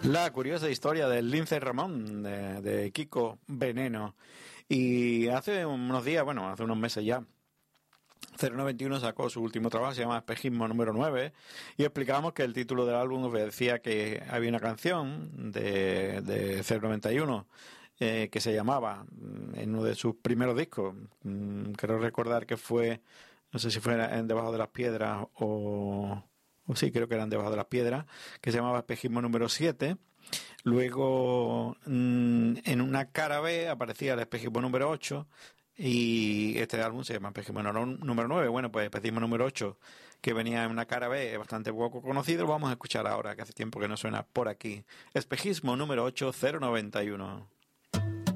La curiosa historia del Lince Ramón, de Kiko Veneno. Y hace unos días, bueno, hace unos meses ya, 0921 sacó su último trabajo, se llama Espejismo número 9, y explicábamos que el título del álbum decía que había una canción de 091 que se llamaba, en uno de sus primeros discos, creo recordar que fue, no sé si fue en Debajo de las Piedras o sí, creo que eran Debajo de las Piedras, que se llamaba Espejismo número 7. Luego, en una cara B aparecía el Espejismo número 8, y este álbum se llama Espejismo número 9. Bueno, pues Espejismo número 8, que venía en una cara B, es bastante poco conocido, lo vamos a escuchar ahora, que hace tiempo que no suena por aquí. Espejismo número 8, 091.